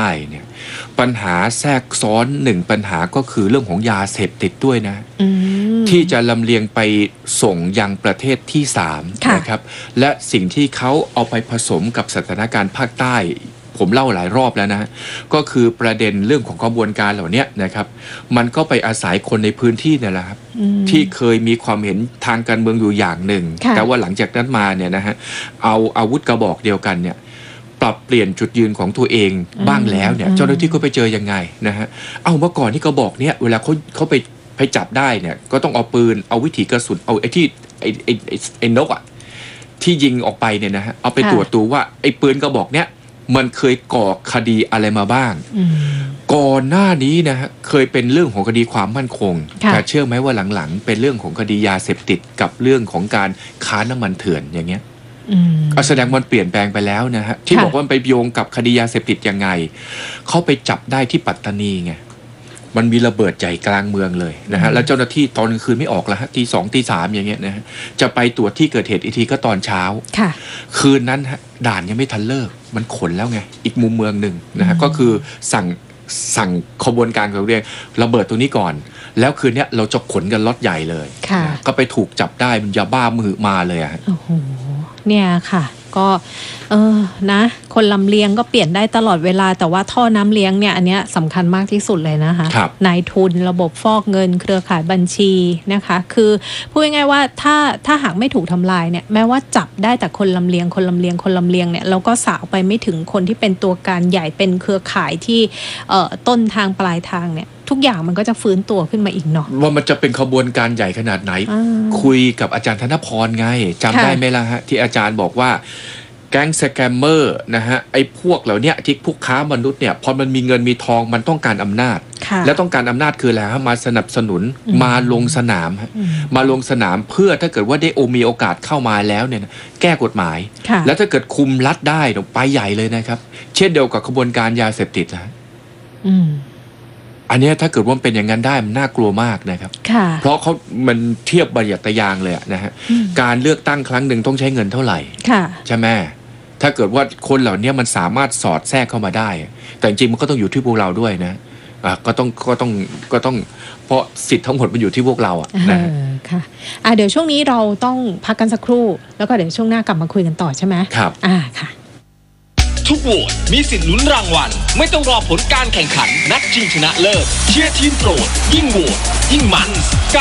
ต้เนี่ยปัญหาแทรกซ้อนหนึ่งปัญหาก็คือเรื่องของยาเสพติดด้วยนะที่จะลำเลียงไปส่งยังประเทศที่3นะครับและสิ่งที่เขาเอาไปผสมกับสถานการณ์ภาคใต้ผมเล่าหลายรอบแล้วนะก็คือประเด็นเรื่องของกระบวนการเหล่านี้นะครับมันก็ไปอาศัยคนในพื้นที่เนี่ยแหละครับที่เคยมีความเห็นทางการเมืองอยู่อย่างหนึ่งแต่ว่าหลังจากนั้นมาเนี่ยนะฮะเอาอาวุธกระบอกเดียวกันเนี่ยปรับเปลี่ยนจุดยืนของตัวเองบ้างแล้วเนี่ยเจ้าหน้าที่ก็ไปเจอยังไงนะฮะเอาเมื่อก่อนที่กระบอกเนี่ยเวลาเขาไปจับได้เนี่ยก็ต้องเอาปืนเอาวิถีกระสุนเอาไอ้ที่ไอ้นกอ่ะที่ยิงออกไปเนี่ยนะฮะเอาไปตรวจดูว่าไอ้ปืนกระบอกเนี้ยมันเคยก่อคดีอะไรมาบ้างก่อนหน้านี้นะฮะเคยเป็นเรื่องของคดีความมั่นคงแต่เชื่อไหมว่าหลังๆเป็นเรื่องของคดียาเสพติดกับเรื่องของการค้าน้ำมันเถื่อนอย่างเงี้ยแสดงมันเปลี่ยนแปลงไปแล้วนะฮะที่บอกว่ามันไปโยงกับคดียาเสพติดยังไงเขาไปจับได้ที่ปัตตานีไงมันมีระเบิดใหญ่กลางเมืองเลยนะฮะแล้วเจ้าหน้าที่ตอนกลางคืนไม่ออกแล้วฮะตี 2 ตี 3อย่างเงี้ยนะฮะจะไปตรวจที่เกิดเหตุอีกทีก็ตอนเช้าคืนนั้นฮะด่านยังไม่ทันเลิกมันขนแล้วไงอีกมุมเมืองหนึ่งนะฮะก็คือสั่งขบวนการเขาเรียกระเบิดตัวนี้ก่อนแล้วคืนนี้เราจะขนกันล็อตใหญ่เลยก็ไปถูกจับได้มันยาบ้ามือมาเลยอะโอ้โหเนี่ยค่ะก็นะคนลำเลียงก็เปลี่ยนได้ตลอดเวลาแต่ว่าท่อน้ำเลี้ยงเนี่ยอันเนี้ยสำคัญมากที่สุดเลยนะคะนายทุนระบบฟอกเงินเครือข่ายบัญชีนะคะคือพูดง่ายๆว่าถ้าหากไม่ถูกทำลายเนี่ยแม้ว่าจับได้แต่คนลำเลียงเนี่ยเราก็สาวไปไม่ถึงคนที่เป็นตัวการใหญ่เป็นเครือข่ายที่ต้นทางปลายทางเนี่ยทุกอย่างมันก็จะฟื้นตัวขึ้นมาอีกเนาะว่ามันจะเป็นขบวนการใหญ่ขนาดไหนคุยกับอาจารย์ธนพรไงจำได้ไหมล่ะฮะที่อาจารย์บอกว่าแก๊งสแกมเมอร์นะฮะไอ้พวกเหล่านี้ที่พวกค้ามนุษย์เนี่ยพอมันมีเงินมีทองมันต้องการอำนาจแล้วต้องการอำนาจคืออะไรฮะมาสนับสนุนมาลงสนามมาลงสนามเพื่อถ้าเกิดว่าได้มีโอกาสเข้ามาแล้วเนี่ยแก้กฎหมายแล้วถ้าเกิดคุมรัฐได้ไปใหญ่เลยนะครับเช่นเดียวกับขบวนการยาเสพติดนะอันนี้ถ้าเกิดว่าเป็นอย่างนั้นได้มันน่ากลัวมากนะครับเพราะมันเทียบบัญญัติยางเลยนะฮะการเลือกตั้งครั้งหนึ่งต้องใช้เงินเท่าไหร่ใช่ไหมถ้าเกิดว่าคนเหล่านี้มันสามารถสอดแทรกเข้ามาได้แต่จริงมันก็ต้องอยู่ที่พวกเราด้วยนะก็ต้องเพราะสิทธิ์ทั้งหมดมันอยู่ที่พวกเรานะค่ะเดี๋ยวช่วงนี้เราต้องพักกันสักครู่แล้วก็เดี๋ยวช่วงหน้ากลับมาคุยกันต่อใช่ไหมครับค่ะทุกโหวตมีสิทธิ์ลุ้นรางวัลไม่ต้องรอผลการแข่งขันนัดชิงชนะเลิศเชียร์ทีมโปรดยิ่งโหวตยิ่งมัน